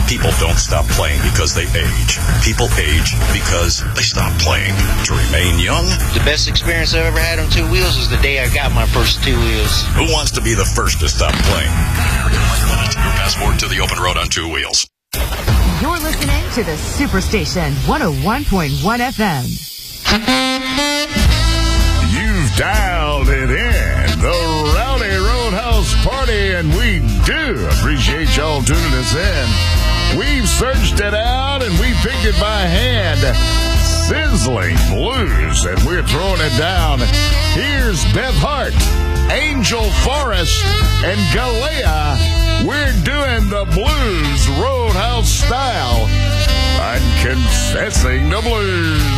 People don't stop playing because they age. People age because they stop playing. To remain young, the best experience I've ever had on two wheels was the day I got my first two wheels. who wants to be the first to stop playing? Your passport to the open road on two wheels. You're listening to the Superstation 101.1 FM. You've dialed it in, the Rowdy Roadhouse Party, and we do appreciate y'all tuning us in. We've searched it out, and we picked it by hand. Sizzling blues, and we're throwing it down. Here's Beth Hart, Angel Forrest, and Galea. We're doing the blues Roadhouse style and confessing the blues.